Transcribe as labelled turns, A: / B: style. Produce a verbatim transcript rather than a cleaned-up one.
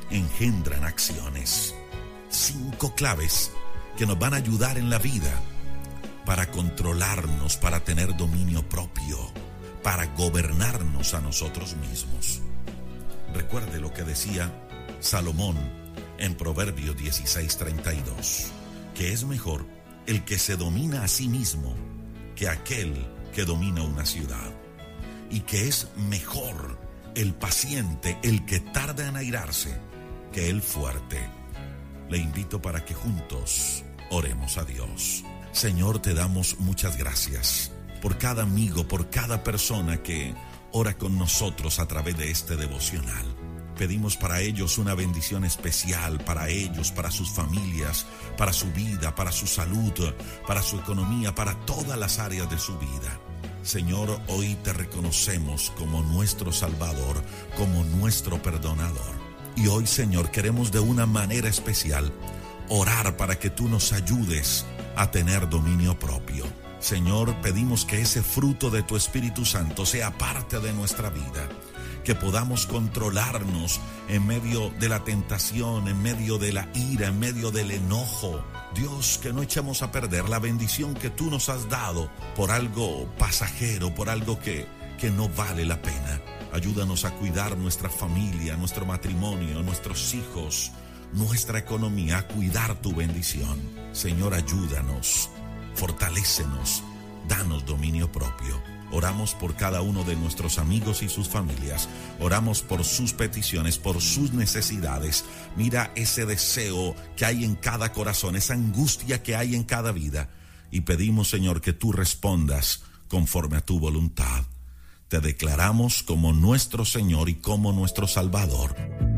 A: engendran acciones. Cinco claves que nos van a ayudar en la vida para controlarnos, para tener dominio propio, para gobernarnos a nosotros mismos. Recuerde lo que decía Salomón en Proverbios dieciséis treinta y dos, que es mejor el que se domina a sí mismo que aquel que domina una ciudad, y que es mejor el paciente, el que tarda en airarse, que el fuerte. Le invito para que juntos oremos a Dios. Señor, te damos muchas gracias por cada amigo, por cada persona que ora con nosotros a través de este devocional. Pedimos para ellos una bendición especial, para ellos, para sus familias, para su vida, para su salud, para su economía, para todas las áreas de su vida. Señor, hoy te reconocemos como nuestro Salvador, como nuestro perdonador. Y hoy, Señor, queremos de una manera especial orar para que tú nos ayudes a tener dominio propio. Señor, pedimos que ese fruto de tu Espíritu Santo sea parte de nuestra vida, que podamos controlarnos en medio de la tentación, en medio de la ira, en medio del enojo. Dios, que no echemos a perder la bendición que tú nos has dado por algo pasajero, por algo que, que no vale la pena. Ayúdanos a cuidar nuestra familia, nuestro matrimonio, nuestros hijos, nuestra economía, a cuidar tu bendición. Señor, ayúdanos, fortalécenos, danos dominio propio. Oramos por cada uno de nuestros amigos y sus familias. Oramos por sus peticiones, por sus necesidades. Mira ese deseo que hay en cada corazón, esa angustia que hay en cada vida. Y pedimos, Señor, que tú respondas conforme a tu voluntad. Te declaramos como nuestro Señor y como nuestro Salvador.